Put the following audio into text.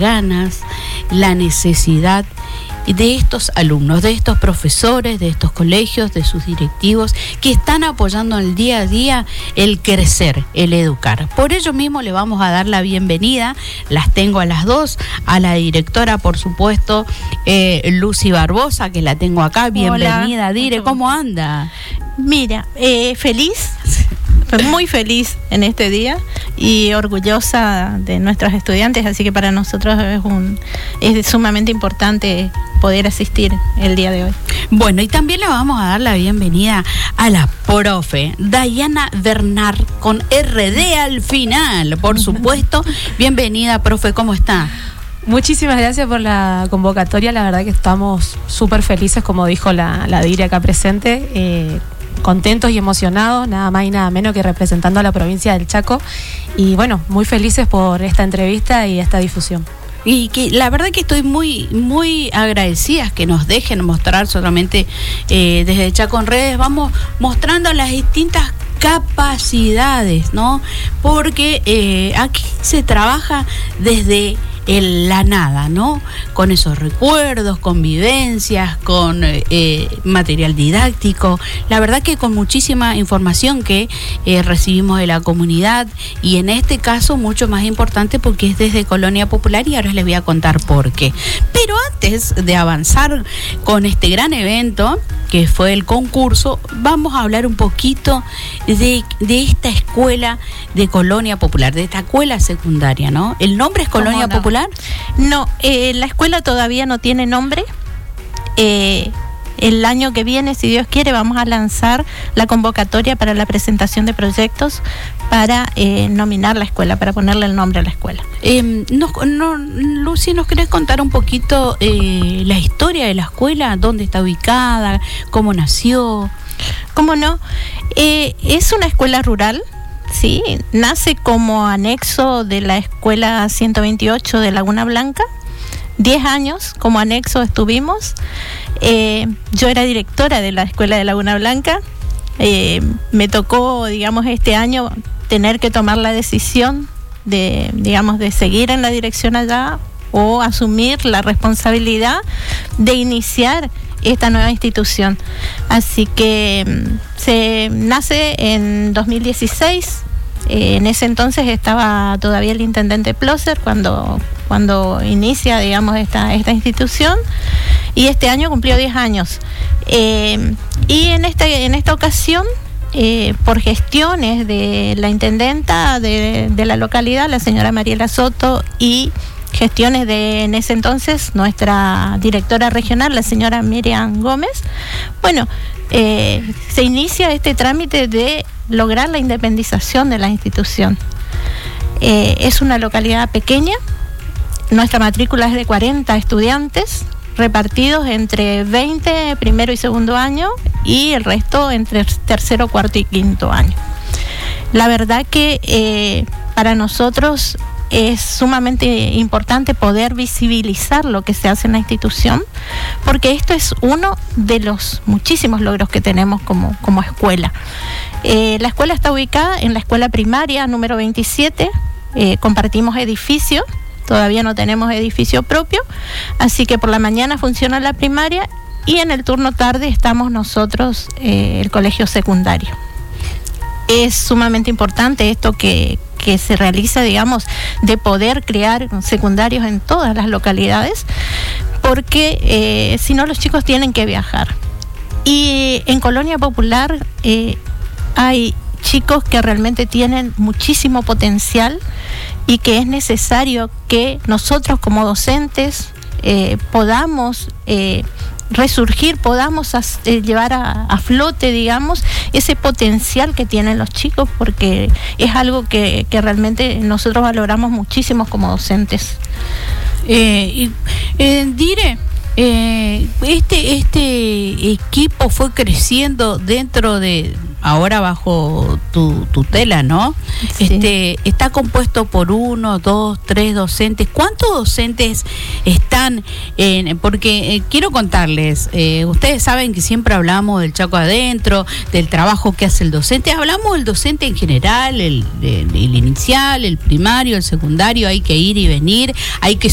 ganas, la necesidad de estos alumnos, de estos profesores, de estos colegios, de sus directivos, que están apoyando el día a día el crecer, el educar. Por ello mismo le vamos a dar la bienvenida, las tengo a las dos, a la directora, por supuesto, Lucy Barbosa, que la tengo acá. Bienvenida. Hola. Dire, ¿cómo anda? Mira, feliz, muy feliz en este día y orgullosa de nuestros estudiantes, así que para nosotros es sumamente importante poder asistir el día de hoy. Bueno, y también le vamos a dar la bienvenida a la profe Dayana Bernard, con RD al final, por supuesto. Bienvenida, profe, ¿cómo está? Muchísimas gracias por la convocatoria, la verdad que estamos súper felices, como dijo la Dire acá presente, contentos y emocionados, nada más y nada menos que representando a la provincia del Chaco, y bueno, muy felices por esta entrevista y esta difusión. Y que la verdad que estoy muy agradecida que nos dejen mostrar solamente desde Chaco en Redes. Vamos mostrando las distintas capacidades, ¿no? Porque aquí se trabaja desde la nada, ¿no? Con esos recuerdos, con vivencias, con material didáctico. La verdad que con muchísima información que recibimos de la comunidad, y en este caso mucho más importante porque es desde Colonia Popular, y ahora les voy a contar por qué. Pero antes de avanzar con este gran evento que fue el concurso, vamos a hablar un poquito de esta escuela de Colonia Popular, de esta escuela secundaria, ¿no? ¿El nombre es Colonia Popular? No, la escuela todavía no tiene nombre. El año que viene, si Dios quiere, vamos a lanzar la convocatoria para la presentación de proyectos para nominar la escuela, para ponerle el nombre a la escuela. Lucy, ¿nos querés contar un poquito la historia de la escuela? ¿Dónde está ubicada? ¿Cómo nació? ¿Cómo no? Es una escuela rural. Sí, nace como anexo de la escuela 128 de Laguna Blanca. 10 años como anexo estuvimos. Yo era directora de la escuela de Laguna Blanca. Me tocó, digamos, este año tener que tomar la decisión de seguir en la dirección allá o asumir la responsabilidad de iniciar esta nueva institución. Así que se nace en 2016. En ese entonces estaba todavía el intendente Ploser cuando inicia, digamos, esta institución, y este año cumplió 10 años. Y en esta ocasión, por gestiones de la intendenta de la localidad, la señora Mariela Soto, y gestiones de, en ese entonces, nuestra directora regional, la señora Miriam Gómez, bueno, se inicia este trámite de lograr la independización de la institución. Es una localidad pequeña, nuestra matrícula es de 40 estudiantes, repartidos entre 20 primero y segundo año, y el resto entre tercero, cuarto y quinto año. La verdad que para nosotros es sumamente importante poder visibilizar lo que se hace en la institución, porque esto es uno de los muchísimos logros que tenemos como escuela. La escuela está ubicada en la escuela primaria número 27, compartimos edificio, todavía no tenemos edificio propio, así que por la mañana funciona la primaria y en el turno tarde estamos nosotros, el colegio secundario. Es sumamente importante esto que se realiza, digamos, de poder crear secundarios en todas las localidades, porque si no los chicos tienen que viajar. Y en Colonia Popular hay chicos que realmente tienen muchísimo potencial y que es necesario que nosotros como docentes podamos resurgir, podamos llevar a flote, digamos, ese potencial que tienen los chicos, porque es algo que realmente nosotros valoramos muchísimo como docentes. Dire, este equipo fue creciendo dentro de, ahora bajo tu tutela, ¿no? Sí. Está compuesto por 1, 2, 3 docentes. ¿Cuántos docentes están porque quiero contarles, ustedes saben que siempre hablamos del Chaco adentro, del trabajo que hace el docente. Hablamos del docente en general, el inicial, el primario, el secundario, hay que ir y venir, hay que